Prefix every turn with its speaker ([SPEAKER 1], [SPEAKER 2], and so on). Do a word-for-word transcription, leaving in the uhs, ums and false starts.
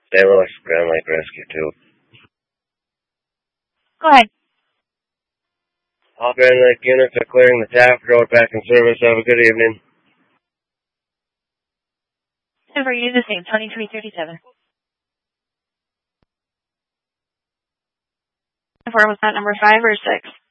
[SPEAKER 1] Stable Grand Lake Rescue two.
[SPEAKER 2] Go ahead.
[SPEAKER 1] All Grand Lake units are clearing the Taft Road back in service. Have a good evening.
[SPEAKER 2] Denver, you the same, twenty-three thirty-seven. Was that number five or six?